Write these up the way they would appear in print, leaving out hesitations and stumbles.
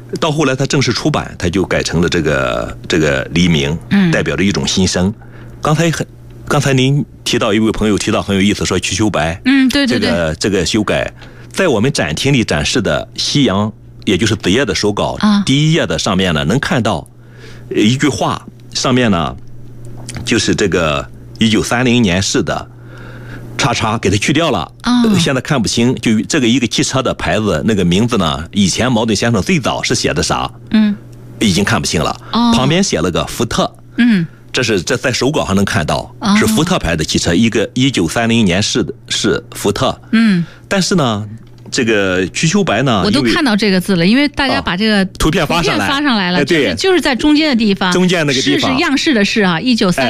到后来他正式出版，他就改成了这个黎明，代表着一种新生。刚才您提到一位朋友提到很有意思，说瞿秋白， 对对对， 这个修改，在我们展厅里展示的西洋，也就是子夜的手稿，第一页的上面呢，能看到一句话，上面呢就是这个1930年式的叉叉给它去掉了，现在看不清，就这个一个汽车的牌子那个名字呢，以前茅盾先生最早是写的啥，已经看不清了，旁边写了个福特，这在手稿上能看到，是福特牌的汽车，一个1930年式的是福特，但是呢，这个瞿秋白呢， 我都看到这个字了，因为大家把这个图片发上来了， 对，就是在中间的地方， 中间那个地方是样式的是啊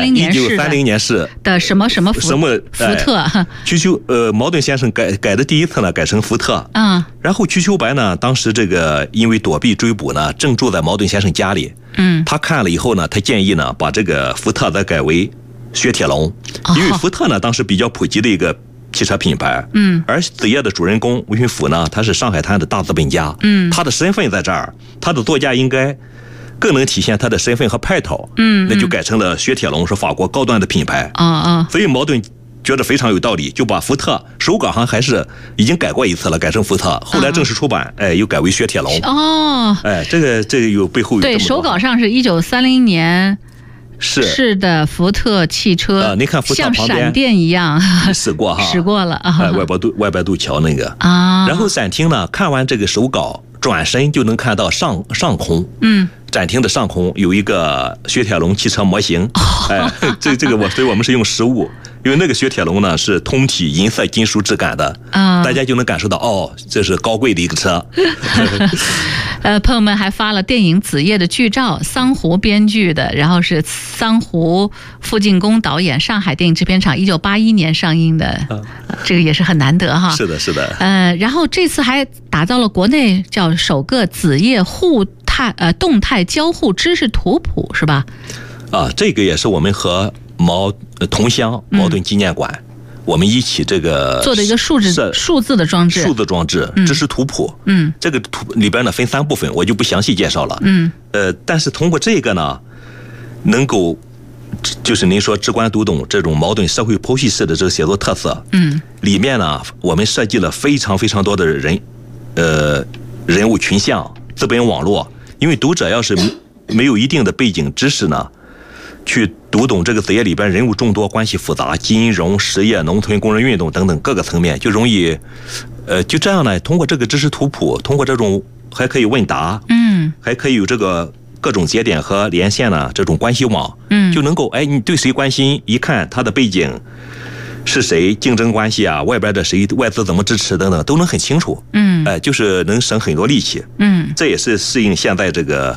，1930年式的什么福特， 茅盾先生改的第一次呢，改成福特，然后瞿秋白呢，当时这个因为躲避追捕呢，正住在茅盾先生家里，他看了以后呢，他建议呢，把这个福特再改为雪铁龙，因为福特呢，当时比较普及的一个汽车品牌，而子夜的主人公吴云甫呢，他是上海滩的大资本家，他的身份在这儿，他的作家应该更能体现他的身份和派头，那就改成了雪铁龙，是法国高端的品牌，所以茅盾觉得非常有道理，就把福特手稿上还是已经改过一次了，改成福特，后来正式出版，又改为雪铁龙，这个有背后有对，手稿上是1930年。是的，福特汽车， 您看福特旁边像闪电一样驶过哈， 驶过了， 外白渡桥那个然后展厅呢，看完这个手稿，转身就能看到上空，展厅的上空有一个雪铁龙汽车模型，这个所以我们是用实物，因为那个雪铁龙呢是通体银色金属质感的，大家就能感受到这是高贵的一个车。 朋友们还发了电影《子夜》的剧照，桑湖编剧的，然后是桑湖傅进公导演，上海电影制片厂1981年上映的，这个也是很难得哈。 是的，是的。 然后这次还打造了国内叫首个子夜动态交互知识图谱，是吧？ 这个也是我们和同乡茅盾纪念馆。我们一起这个做的一个数字的装置， 知识图谱。这个图里边呢分3部分，我就不详细介绍了。但是通过这个呢，能够就是您说直观读懂这种茅盾社会剖析式的这个写作特色。里面呢，我们设计了非常非常多的人物群像、资本网络。因为读者要是没有一定的背景知识呢，去读懂这个子夜里边人物众多、关系复杂、金融、实业、农村、工人运动等等各个层面，就容易，就这样呢，通过这个知识图谱，通过这种还可以问答，还可以有这个各种节点和连线呢，这种关系网，就能够，你对谁关心，一看他的背景是谁，竞争关系啊，外边的谁，外资怎么支持等等，都能很清楚，就是能省很多力气，这也是适应现在这个，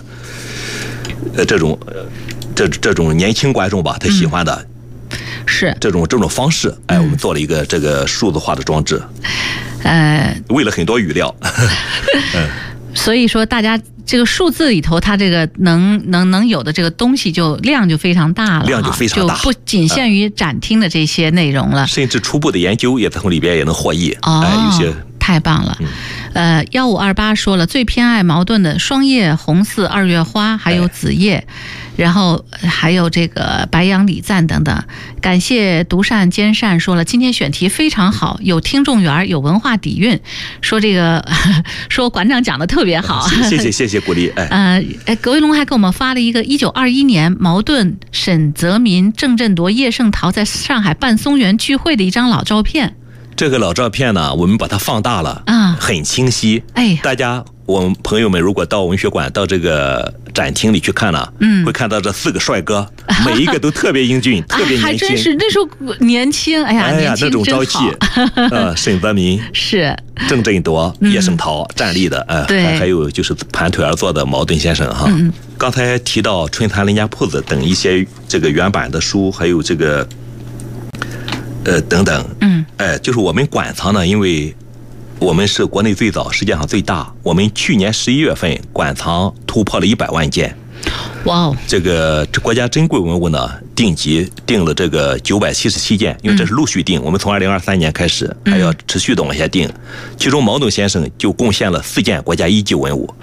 这种年轻观众吧，他喜欢的，是这种方式。我们做了一个这个数字化的装置，为了很多语料， 所以说大家这个数字里头，它这个能有的这个东西量就非常大了， 量就非常大， 就不仅限于展厅的这些内容了， 甚至初步的研究也从里边也能获益。有些太棒了。1528说了，最偏爱茅盾的双叶红四二月花，还有子夜，然后还有这个白杨礼赞等等。感谢独善兼善说了，今天选题非常好，有听众缘，有文化底蕴。说这个说馆长讲的特别好， 谢谢鼓励。 葛维龙还给我们发了一个1921年茅盾、沈泽民、郑振铎、叶圣陶在上海办松园聚会的一张老照片。 这个老照片呢，我们把它放大了，很清晰。大家我们朋友们如果到文学馆到这个展厅里去看呢，会看到这4个帅哥，每一个都特别英俊，特别年轻。 还真是那时候年轻，年轻那种朝气。沈泽民是郑振铎、叶圣陶站立的，还有就是盘腿而坐的茅盾先生哈。刚才提到春蚕人家铺子等一些这个原版的书，还有这个等等，就是我们馆藏呢，因为我们是国内最早、世界上最大，我们去年11月份馆藏突破了100万件。 哇哦！ 这国家珍贵文物呢，定级定了这个977件，因为这是陆续定，我们从2023年开始还要持续的往下定，其中茅盾先生就贡献了4件国家一级文物。